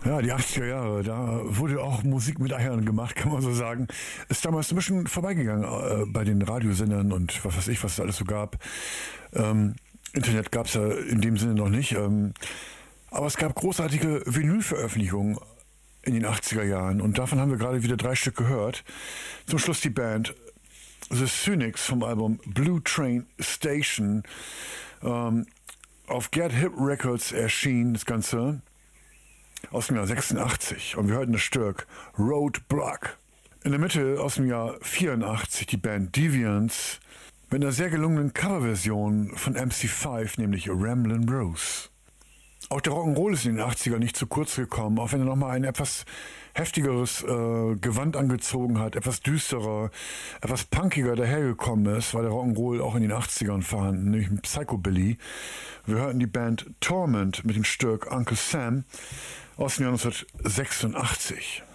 Ja, die 80er Jahre, da wurde auch Musik mit Eiern gemacht, kann man so sagen. Ist damals ein bisschen vorbeigegangen bei den Radiosendern und was weiß ich, was es alles so gab. Internet gab es ja in dem Sinne noch nicht. Aber es gab großartige Vinylveröffentlichungen in den 80er Jahren und davon haben wir gerade wieder 3 Stück gehört. Zum Schluss die Band The Cynics vom Album Blue Train Station. Auf Get Hip Records erschien das Ganze aus dem Jahr 86 und wir hörten das Stück Roadblock. In der Mitte aus dem Jahr 84 die Band Deviants mit einer sehr gelungenen Coverversion von MC5, nämlich Ramblin' Rose. Auch der Rock'n'Roll ist in den 80ern nicht zu kurz gekommen, auch wenn er nochmal ein etwas heftigeres Gewand angezogen hat, etwas düsterer, etwas punkiger dahergekommen ist, war der Rock'n'Roll auch in den 80ern vorhanden, nämlich mit Psychobilly. Wir hörten die Band Torment mit dem Stück Uncle Sam aus dem Jahr 1986.